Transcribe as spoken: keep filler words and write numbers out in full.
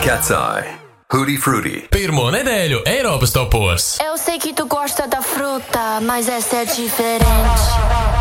Cat's Eye. Hootie Fruity. Pirmo nedēļu Eiropas topos. Eu sei que tu gosta da fruta, mas essa é diferente.